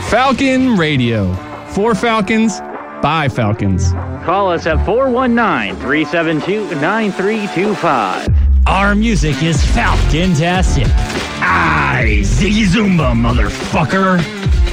Falcon Radio. For Falcons, by Falcons. Call us at 419-372-9325. Our music is Falcon-tastic. Aye, Ziggy Zoomba, motherfucker.